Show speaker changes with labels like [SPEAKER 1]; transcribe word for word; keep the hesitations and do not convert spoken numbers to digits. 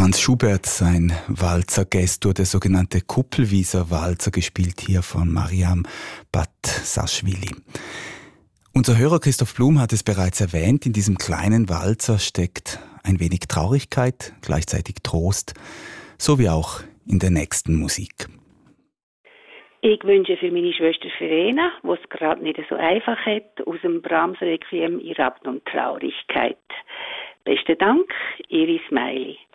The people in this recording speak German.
[SPEAKER 1] Franz Schubert sein Walzer Gestur, der sogenannte Kuppelwieser Walzer, gespielt hier von Mariam Batsashvili. Unser Hörer Christoph Blum hat es bereits erwähnt, in diesem kleinen Walzer steckt ein wenig Traurigkeit, gleichzeitig Trost, so wie auch in der nächsten Musik.
[SPEAKER 2] Ich wünsche für meine Schwester Verena, die es gerade nicht so einfach hat, aus dem Brahms Requiem in Rappen und Traurigkeit. Besten Dank, Ihre Smiley.